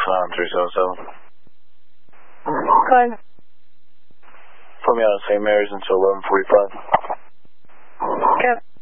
377. Go ahead. Put me out of St. Mary's until 11:45. Okay.